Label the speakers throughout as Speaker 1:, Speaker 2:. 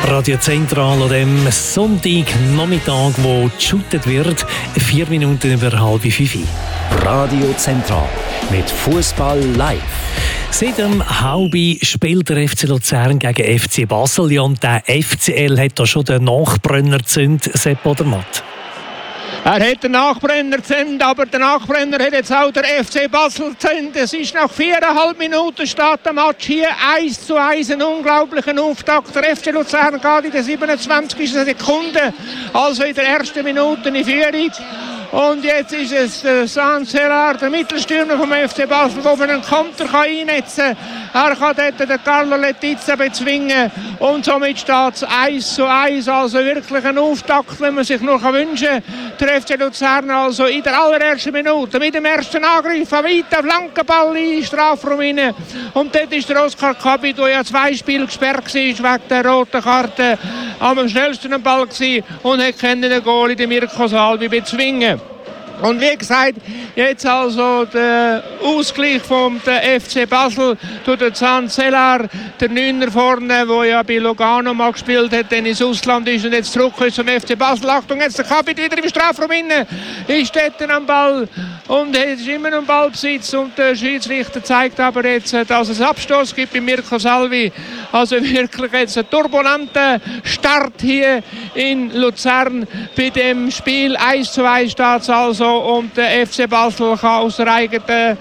Speaker 1: Radio Zentral an dem Sonntagnachmittag, wo geshootet wird, 4 Minuten über 4:30.
Speaker 2: Radio Zentral mit Fußball live.
Speaker 1: Seit dem Haubi spielt der FC Luzern gegen FC Basel. Ja, und der FCL hat da schon den Nachbrenner gezündet, Sepp Odermatt.
Speaker 3: Er hat den Nachbrenner gezündet, aber der Nachbrenner hat jetzt auch der FC Basel gezündet. Es ist nach 4,5 Minuten steht der Match hier 1:1, ein unglaublicher Auftakt. Der FC Luzern geht in der 27. Sekunde, also in der ersten Minute in Führung. Und jetzt ist es der Sancelar, der Mittelstürmer vom FC Basel, der einen Konter einnetzen kann. Er kann dort den Carlo Letizia bezwingen und somit steht es 1:1. Also wirklich ein Auftakt, wenn man sich nur wünschen kann. Der FC Luzern also in der allerersten Minute mit dem ersten Angriff einen weiten Flankenball in den Strafraum rein. Und dort ist der Oskar Kabi, der ja 2 Spiele gesperrt war wegen der roten Karte, am schnellsten am Ball gewesen und hat den Goalie, den Mirko Salvi, bezwingen. Und wie gesagt, jetzt also der Ausgleich vom FC Basel durch den Sancelar, der Neuner vorne, der ja bei Lugano mal gespielt hat, dann ins Ausland ist und jetzt zurück ist zum FC Basel. Achtung, jetzt der Kapit wieder im Strafraum inne, ist dort am Ball und es ist immer noch Ballbesitz und der Schiedsrichter zeigt aber jetzt, dass es Abstoß gibt bei Mirko Salvi. Also wirklich jetzt ein turbulenter Start hier in Luzern bei dem Spiel. 1:1 steht es also. Und der FC Basel kann aus der eigenen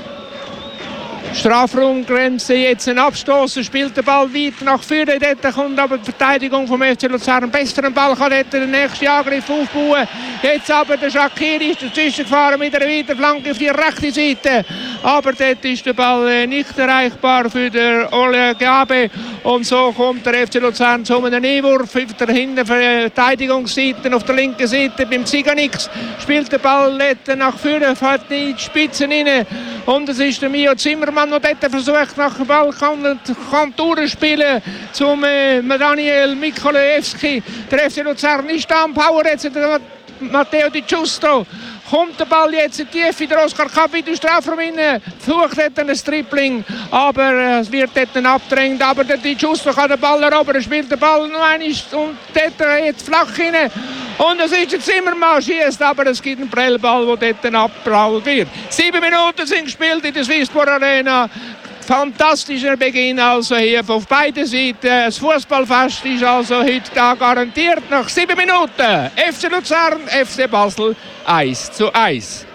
Speaker 3: Strafraumgrenze jetzt einen Abstoß, spielt den Ball weit nach vorne. Dort kommt aber die Verteidigung vom FC Luzern besser. Den Ball kann dort den nächsten Angriff aufbauen. Jetzt aber der Shaqiri ist dazwischen gefahren mit einer weiten Flanke auf die rechte Seite. Aber dort ist der Ball nicht erreichbar für den Ole Gabe. Und so kommt der FC Luzern zu einem Einwurf auf der Verteidigungsseite, auf der linken Seite beim Ziganix. Spielt der Ball dort nach vorne, fährt in die Spitzen rein. Und es ist der Mio Zimmermann, der dort versucht, nach dem Ball kann durchspielen zum Daniel Mikolajewski. Der FC Luzern ist da am Power jetzt, der Matteo Di Giusto. Kommt der Ball jetzt in die Tiefe, der Oskar Kapi in den Strafraum rein, versucht dort ein Tripling, aber es wird dort abgedrängt, aber der Di Giusto kann den Ball erobern, spielt den Ball noch einmal und dort jetzt flach rein. Und es ist der Zimmermann, schießt, aber es gibt einen Prellball, der dort abgeprallt wird. 7 Minuten sind gespielt in der Swisspor Arena. Fantastischer Beginn also hier auf beiden Seiten. Das Fußballfest ist also heute da garantiert nach 7 Minuten. FC Luzern, FC Basel 1:1.